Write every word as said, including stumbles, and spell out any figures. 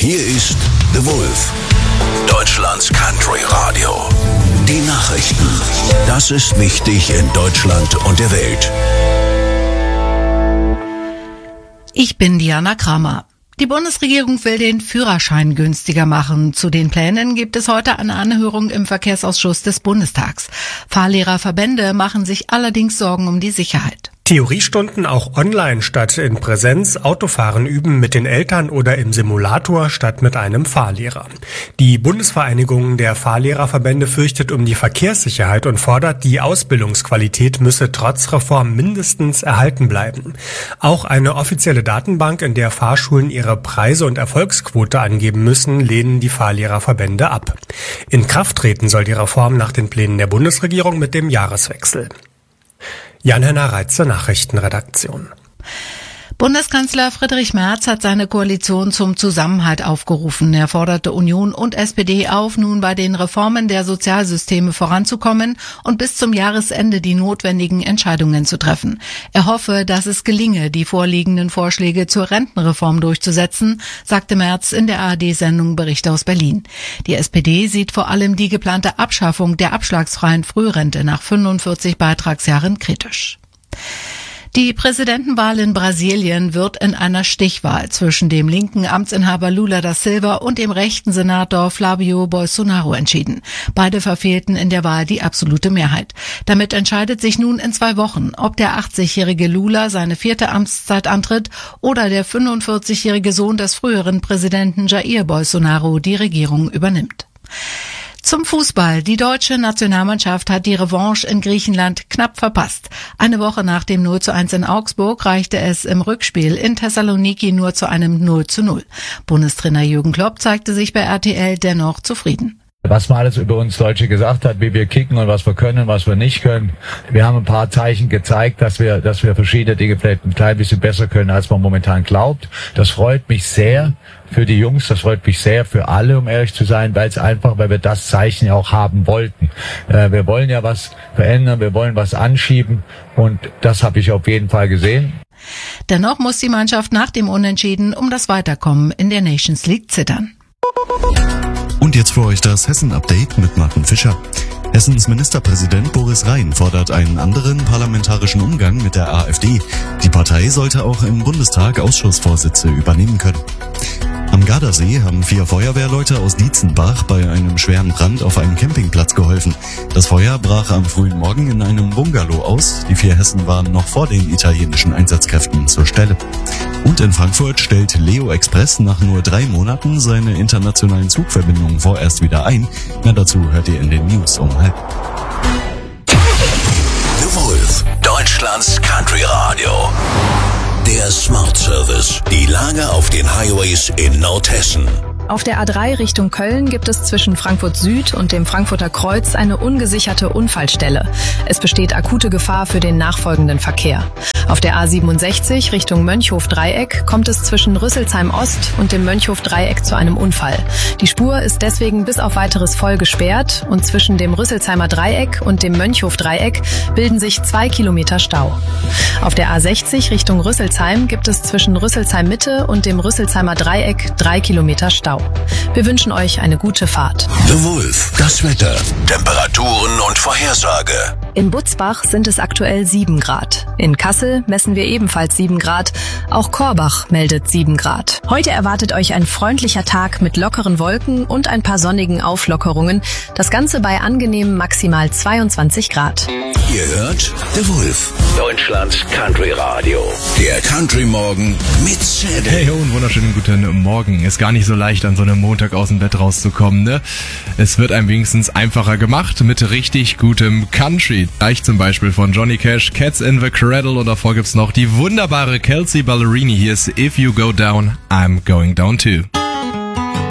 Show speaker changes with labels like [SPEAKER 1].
[SPEAKER 1] Hier ist The Wolf, Deutschlands Country Radio. Die Nachrichten. Das ist wichtig in Deutschland und der Welt.
[SPEAKER 2] Ich bin Diana Kramer. Die Bundesregierung will den Führerschein günstiger machen. Zu den Plänen gibt es heute eine Anhörung im Verkehrsausschuss des Bundestags. Fahrlehrerverbände machen sich allerdings Sorgen um die Sicherheit.
[SPEAKER 3] Theoriestunden auch online statt in Präsenz, Autofahren üben mit den Eltern oder im Simulator statt mit einem Fahrlehrer. Die Bundesvereinigung der Fahrlehrerverbände fürchtet um die Verkehrssicherheit und fordert, die Ausbildungsqualität müsse trotz Reform mindestens erhalten bleiben. Auch eine offizielle Datenbank, in der Fahrschulen ihre Preise und Erfolgsquote angeben müssen, lehnen die Fahrlehrerverbände ab. In Kraft treten soll die Reform nach den Plänen der Bundesregierung mit dem Jahreswechsel. Jan-Henner Reitze, Nachrichtenredaktion.
[SPEAKER 2] Bundeskanzler Friedrich Merz hat seine Koalition zum Zusammenhalt aufgerufen. Er forderte Union und S P D auf, nun bei den Reformen der Sozialsysteme voranzukommen und bis zum Jahresende die notwendigen Entscheidungen zu treffen. Er hoffe, dass es gelinge, die vorliegenden Vorschläge zur Rentenreform durchzusetzen, sagte Merz in der A R D-Sendung Bericht aus Berlin. Die S P D sieht vor allem die geplante Abschaffung der abschlagsfreien Frührente nach fünfundvierzig Beitragsjahren kritisch. Die Präsidentenwahl in Brasilien wird in einer Stichwahl zwischen dem linken Amtsinhaber Lula da Silva und dem rechten Senator Flavio Bolsonaro entschieden. Beide verfehlten in der Wahl die absolute Mehrheit. Damit entscheidet sich nun in zwei Wochen, ob der achtzigjährige Lula seine vierte Amtszeit antritt oder der fünfundvierzigjährige Sohn des früheren Präsidenten Jair Bolsonaro die Regierung übernimmt. Zum Fußball. Die deutsche Nationalmannschaft hat die Revanche in Griechenland knapp verpasst. Eine Woche nach dem null zu eins in Augsburg reichte es im Rückspiel in Thessaloniki nur zu einem null zu null. Bundestrainer Jürgen Klopp zeigte sich bei R T L dennoch zufrieden.
[SPEAKER 4] Was man alles über uns Deutsche gesagt hat, wie wir kicken und was wir können, was wir nicht können. Wir haben ein paar Zeichen gezeigt, dass wir, dass wir verschiedene Dinge vielleicht ein klein bisschen besser können, als man momentan glaubt. Das freut mich sehr für die Jungs, das freut mich sehr für alle, um ehrlich zu sein, weil es einfach, weil wir das Zeichen ja auch haben wollten. Äh, wir wollen ja was verändern, wir wollen was anschieben und das habe ich auf jeden Fall gesehen.
[SPEAKER 2] Dennoch muss die Mannschaft nach dem Unentschieden um das Weiterkommen in der Nations League zittern.
[SPEAKER 5] Und jetzt für euch das Hessen-Update mit Martin Fischer. Hessens Ministerpräsident Boris Rhein fordert einen anderen parlamentarischen Umgang mit der AfD. Die Partei sollte auch im Bundestag Ausschussvorsitze übernehmen können. Am Gardasee haben vier Feuerwehrleute aus Dietzenbach bei einem schweren Brand auf einem Campingplatz geholfen. Das Feuer brach am frühen Morgen in einem Bungalow aus. Die vier Hessen waren noch vor den italienischen Einsatzkräften zur Stelle. Und in Frankfurt stellt Leo Express nach nur drei Monaten seine internationalen Zugverbindungen vorerst wieder ein. Mehr dazu hört ihr in den News um halb.
[SPEAKER 1] The Wolf, Deutschlands Country Radio. Der Smart Service. Die Lage auf den Highways in Nordhessen.
[SPEAKER 6] Auf der A drei Richtung Köln gibt es zwischen Frankfurt Süd und dem Frankfurter Kreuz eine ungesicherte Unfallstelle. Es besteht akute Gefahr für den nachfolgenden Verkehr. Auf der A siebenundsechzig Richtung Mönchhof-Dreieck kommt es zwischen Rüsselsheim Ost und dem Mönchhof-Dreieck zu einem Unfall. Die Spur ist deswegen bis auf weiteres voll gesperrt und zwischen dem Rüsselsheimer Dreieck und dem Mönchhof-Dreieck bilden sich zwei Kilometer Stau. Auf der A sechzig Richtung Rüsselsheim gibt es zwischen Rüsselsheim Mitte und dem Rüsselsheimer Dreieck drei Kilometer Stau. Wir wünschen euch eine gute Fahrt.
[SPEAKER 1] The Wolf, das Wetter, Temperaturen und Vorhersage.
[SPEAKER 6] In Butzbach sind es aktuell sieben Grad. In Kassel messen wir ebenfalls sieben Grad. Auch Korbach meldet sieben Grad. Heute erwartet euch ein freundlicher Tag mit lockeren Wolken und ein paar sonnigen Auflockerungen. Das Ganze bei angenehmen maximal zweiundzwanzig Grad.
[SPEAKER 1] Ihr hört The Wolf, Deutschlands Country Radio. Der Country Morgen mit Zedek.
[SPEAKER 7] Hey und wunderschönen guten Morgen. Ist gar nicht so leicht, an so einem Montag aus dem Bett rauszukommen, ne? Es wird einem wenigstens einfacher gemacht mit richtig gutem Country. Gleich zum Beispiel von Johnny Cash, Cats in the Cradle, und davor gibt's noch die wunderbare Kelsea Ballerini. Hier ist If You Go Down, I'm Going Down Too.